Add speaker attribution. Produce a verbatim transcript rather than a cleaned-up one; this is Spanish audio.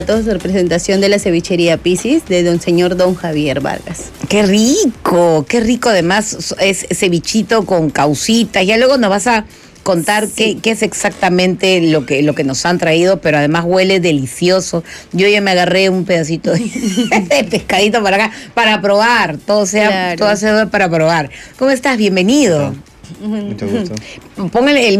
Speaker 1: Representación de la cevichería Piscis de don señor don Javier Vargas.
Speaker 2: ¡Qué rico! ¡Qué rico! Además es cevichito con causitas. Ya luego nos vas a contar sí. qué, qué es exactamente lo que, lo que nos han traído, pero además huele delicioso. Yo ya me agarré un pedacito de, de pescadito para acá, para probar. Todo sea, claro. todo sea para probar. ¿Cómo estás? Bienvenido.
Speaker 3: Mucho gusto.
Speaker 2: Póngale el